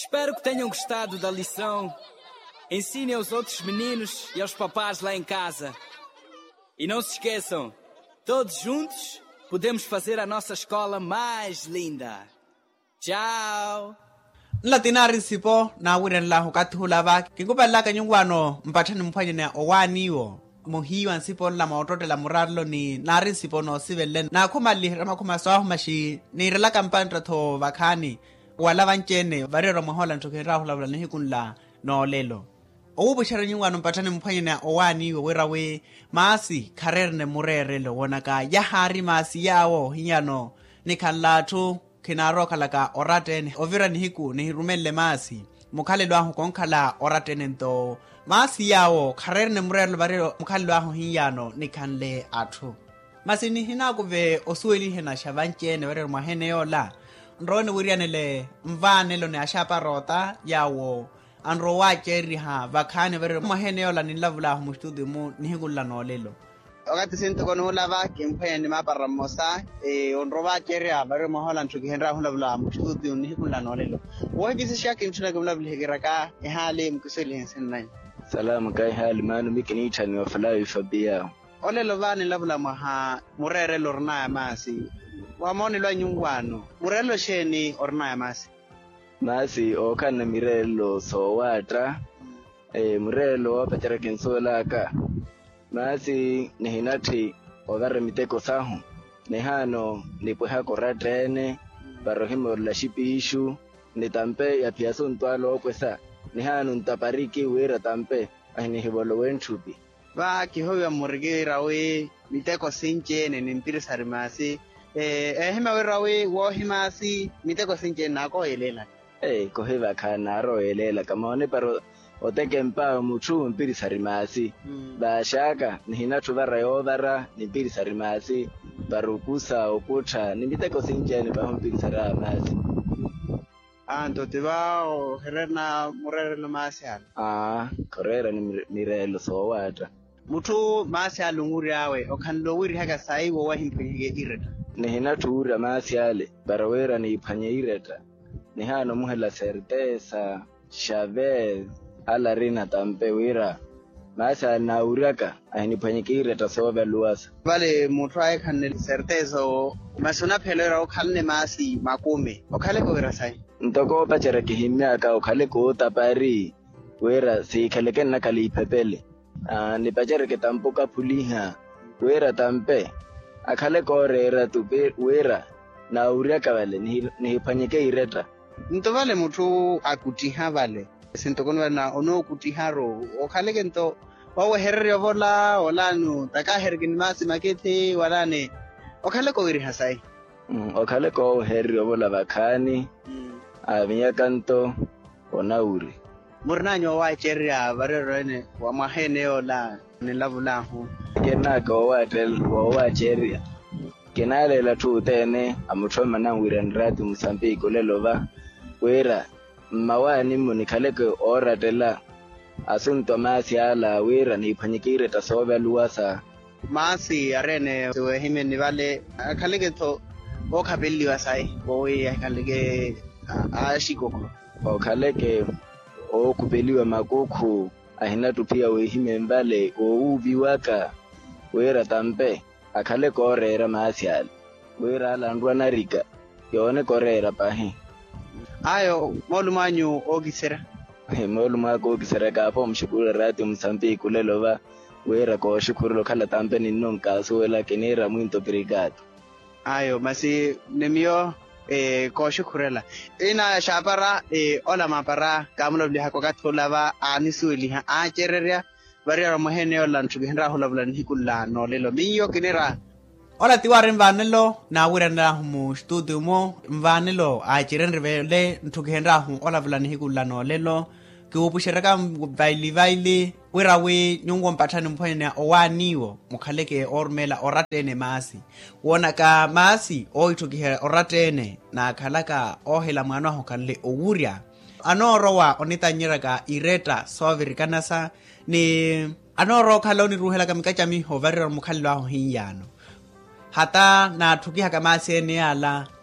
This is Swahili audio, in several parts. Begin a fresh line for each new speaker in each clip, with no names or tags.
Espero que tenham gostado da lição. Ensinem aos outros meninos e aos papás lá em casa. E não se esqueçam, todos juntos podemos fazer a nossa escola mais linda. Tchau!
Latinari sipo na wiren la hukatula ba kikupela kanyungwano mpathani mphanye na owaniwo muhiwa sipo la maotote la murarlo ni nari sipo no sivelen na khumali ramakuma sahu mashi ni rela kampanta tho vakhani wala vanchene varero mohola ntokera hula ni hikunla no lelo obu shara nyungwano mpathani mphanye na owaniwo werawe masi kharerne murere lo wonaka ya hari masi yawo hinyano nikhalatu kinaro kalaka oratene ovira nihiku nihirumelle masi mukhalelo ahu konkhala oratene nto masi yawo kharerne murelo barelo mukhalelo ahu hiyano nikhanle athu masini hina kuve osueli hena shavanchene barelo mahene yola nrone wirianele mvanelo ne ashapa rota yawo anro wacheri ha vakhane barelo mahene yola nilavula ahu studio mu nihigulla nolelo
wakati sinto kono lava kemphaya ni mapara mosa onroba keria bare mohola nthuki henra hula bula studio ni kunla nolelo wo kisi shaki mthuna kumla bilhegera ka ehale mkuseli hensen nai
salamu kai hali manu mikini chani wa falawi fabia
olelo vani labula maha murere lorna ya masi wa moni lwa nyungwano murelo sheni orna ya
masi okana mirelo so watra murelo pachara kensola ka masi nehinati ogare miteko sahu nehano nipuha koratene barohimo la shipishu nitampe ya piaso ntwalo kwesa nehano ntapariki wera tampe ahini hibolo wenchupi
ba kihoya murgira we miteko sinche ne nimpiri sarimasi hima werawe wo himasi miteko sinche nako elela
koheva kana ro elela kama one paro oteke mpa muchu mpiri sarimasi bashaka nihinatu varayovara nimpiri sarimasi barukusa okucha nimiteko sinjeni pa mpiri sarimasi
ando te bao herena murere masi ala
korera ni mirelo so wata
mutu masi alunguri awe okhanlo wiri haka sai wo wahimpige ireta
nihinatu ura masi ale barawera ni iphanye ireta nihano muhela certeza Chavez ala rina tampe wira masa na uraka ahinipanyikire tasoba luasa
vale mutwae khanne certeza masuna phelera okhalne masi makume okhale ko wira sai
ntoko pachara kihimya ka okhale ko tapari wira si khaleke na kali phepele ni pachara ke tampoka puliha wira tampe akhale ko rera tupe wira na uraka vale ni phanyike ireta
ntovale mutu akutiha vale sintokono na ono kutiharo okhaleke nto wawe herre vola olanu taka hergin masi makete walane okhale ko wiri hasai
okhale ko herre vola bakhani abinya kanto onauri
murnanyo wa cheria barerene wa mahene ola ni lavulahu
kena ko wa cheria kenale la tutene amuthoma na wirandrati Mozambique lelova wera mawani munikhaleke oratela asunto masi ala wera ni phanyikire tasoba luasa
masi arene we himeni vale khaleke to okhabelli wasai boye khaleke ashikoko
okhaleke okubeliwa makokho ahinatu pia we himembale ouvi waka wera tampe akhale korera masi ala wera landwa narika yone korera pahi
ayo molumanyu ogisera
moluma ko gisera ka po mshukuru radio Mozambique lelova wera ko shukuru lo khala tampe ninno nkaso wela kenera mwinto brigade
ayo masi nemio ko shukurela ina shapara ola mapara kamlo bli hako katholava anisueli ha achereria barira mohene ola ntugenda holabula nhikulla no lelo miyo kenera
ola tiwari mvanelo na wirenda humu studio mo mvanelo achiren revele nthukhenra hu ola vulani hikulla no lelo kiupushiraka vaili wirawe nyungo mpathani mphone owaniwo mukhaleke ormela oratene masi wona ka masi oithukihe oratene na khalaka ohela mwana ho kanle owurya anorowa onitanyiraka ireta sovirikanasa ni anoro khaloni ruhela kamikachami hovarira mukhallo aho hiyano hata na thuki haka masi ene ala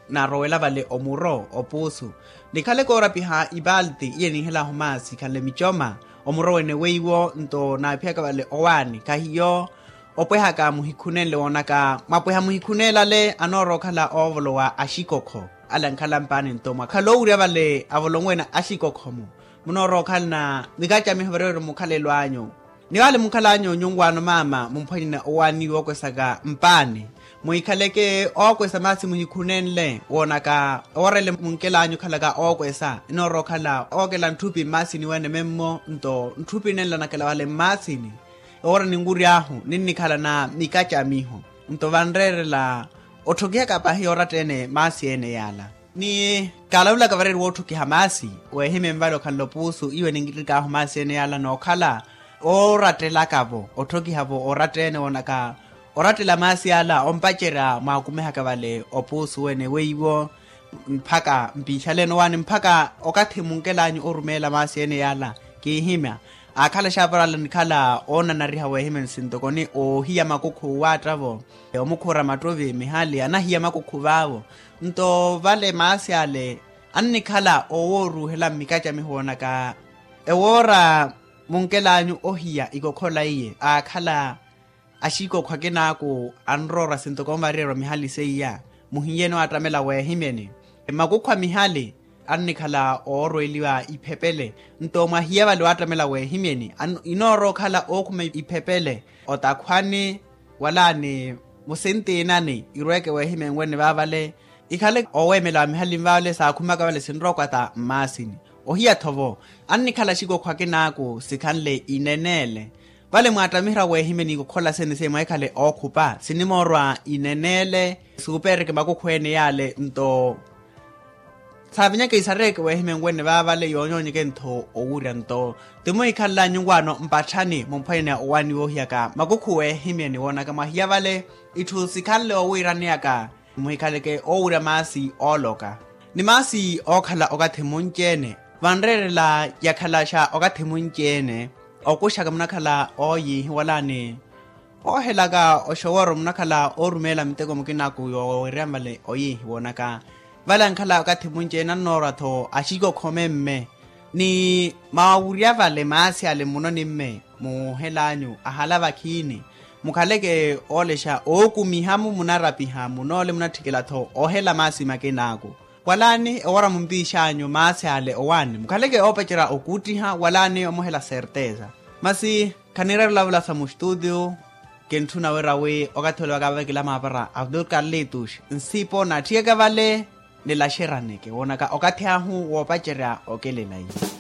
na rowela vale omuro opusu nikhale kora piha ibalti iye nihela humasi khale michoma omuro wene weiwo nto na phiaka vale owani kahiyo opweha ka muhikhunele wona ka mapweha muhikhunela le anoro khala ovolo wa ashikokho ala nkhala mpani ntoma khalo uri vale avolongwena ashikokho munoro khalna mikacha mihavarero mukhalelwanyo ni wale mukhalanyo nyungwano mama mumphanyina owani wokwesaka mpani muikhaleke okwesa masi muhikhunenle wona ka orele munkelanyo khalaka okwesa inoro khala okela nthupi masi ni wene memmo nto nthupi nenla nakela wale masi ni ora ninguri ahu ninni khala na mikacha miho nto vanrerela othokia kapahi ora tene masi ene yala ni kalawula kavareri wothokiha masi wehime mvalo khallo pusu iwe ningirika ahu masi ene yala no khala oratela kavo othokihavo oratene wona ka oratela masi ala ompachera mwakumeha kavale opusu wene weiwo mphaka mpichaleno wani mphaka okathimunkelanyu orumela masi ene yala kihima akhala shaparala nikhala ona nariha wehime nsintokoni ohiya makukhu watavo omukhura matovi mihali anahiya makukhu vavo nto vale masi ale annikhala oworuhela mikacha mihona ka ewora munkelanyu ohiya ikokhola iye akhala ashiko khwake naku anrora sintokomvarero mihali seiya muhiyeno atamela wehimene makukhwa mihali annikhala oorweliwa iphepele ntoma hiya vale watamela wehimeni inoro khala okhume iphepele otakhwani walani musentenane irweke wehimeni wene vavale ikhale owemela mihali mvale sakhumaka vale sinrokwata mmasini ohiya thovo annikhala shiko khwake naku sikhanle inenele vale mwatamihira wehimeni kukhola sene sema ikhale okhupa sinimorwa inenele supereke makukhwene yale nto savinyake isareke wehimeni wene vavale yonyonyeke ntho owurya nto timo ikhala nyungwano mpathani mumphayene owani wohiyaka makukhu wehimeni wonaka mahiya vale ithu sikhanle owuiraneyaka muhikhaleke owurya masi oloka ni masi okhala okathimunchene vanrerela yakhalasha okathimunchene okushaka munakhala oyihi walani ohelaka oshoworo munakhala orumela miteko mukinaku yowerambale oyihi wonaka vala nkhala okathimunchene anoratho ashiko khomemme ni mawurya vale masi ale muno nimme muhelanyu ahala vakhini mukhaleke olesha okumihamu munarapiha munole munathikelatho ohela masi makenaku walani owara mumpishanyo masi ale owani mukhaleke opechera okutiha walani omohela certeza masi khanirerlavula sa mustudio kenthuna werawe okatholwa kavekela mapara Abdul Carlitos nsipo na thieka vale nilasheraneke wonaka okathiahu wopachera okelelai